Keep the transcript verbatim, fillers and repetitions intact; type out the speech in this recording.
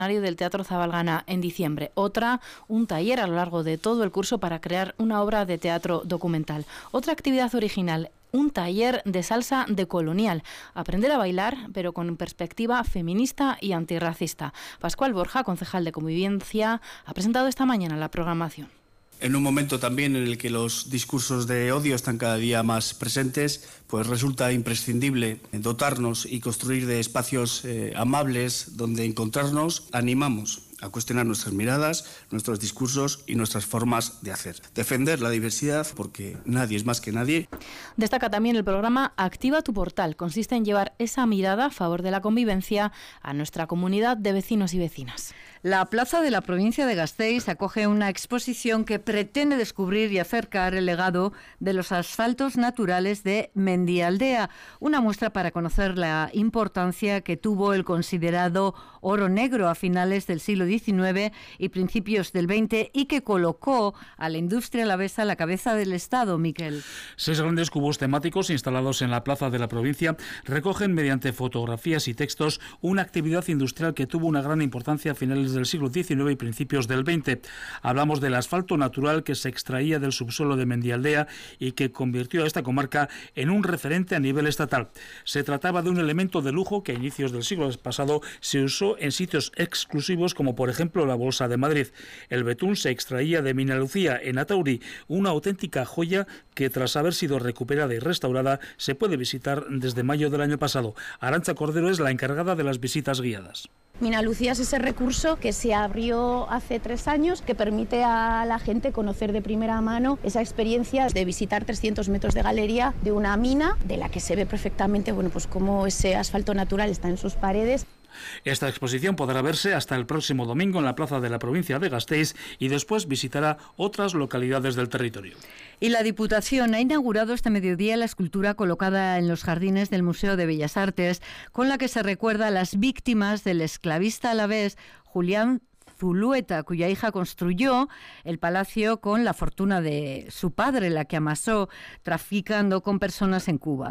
del Teatro Zabalgana en diciembre. Otra, un taller a lo largo de todo el curso para crear una obra de teatro documental. Otra actividad original, un taller de salsa decolonial. Aprender a bailar, pero con perspectiva feminista y antirracista. Pascual Borja, concejal de Convivencia, ha presentado esta mañana la programación. En un momento también en el que los discursos de odio están cada día más presentes, pues resulta imprescindible dotarnos y construir de espacios eh, amables donde encontrarnos. Animamos a cuestionar nuestras miradas, nuestros discursos y nuestras formas de hacer. Defender la diversidad porque nadie es más que nadie. Destaca también el programa Activa tu portal. Consiste en llevar esa mirada a favor de la convivencia a nuestra comunidad de vecinos y vecinas. La plaza de la provincia de Gasteiz acoge una exposición que pretende descubrir y acercar el legado de los asfaltos naturales de Mendialdea, una muestra para conocer la importancia que tuvo el considerado oro negro a finales del siglo diecinueve y principios del veinte y que colocó a la industria alavesa a la cabeza del Estado, Miquel. Seis grandes cubos temáticos instalados en la plaza de la provincia recogen mediante fotografías y textos una actividad industrial que tuvo una gran importancia a finales del siglo diecinueve y principios del veinte. Hablamos del asfalto natural que se extraía del subsuelo de Mendialdea y que convirtió a esta comarca en un referente a nivel estatal. Se trataba de un elemento de lujo que a inicios del siglo pasado se usó en sitios exclusivos como por ejemplo la Bolsa de Madrid. El betún se extraía de Minalucía en Atauri, una auténtica joya que tras haber sido recuperada y restaurada se puede visitar desde mayo del año pasado. Arantxa Cordero es la encargada de las visitas guiadas. Minalucía es ese recurso que se abrió hace tres años, que permite a la gente conocer de primera mano esa experiencia de visitar trescientos metros de galería de una mina, de la que se ve perfectamente, bueno, pues cómo ese asfalto natural está en sus paredes. Esta exposición podrá verse hasta el próximo domingo en la plaza de la provincia de Gasteiz y después visitará otras localidades del territorio. Y la Diputación ha inaugurado este mediodía la escultura colocada en los jardines del Museo de Bellas Artes, con la que se recuerda a las víctimas del esclavista alavés Julián Zulueta, cuya hija construyó el palacio con la fortuna de su padre, la que amasó traficando con personas en Cuba.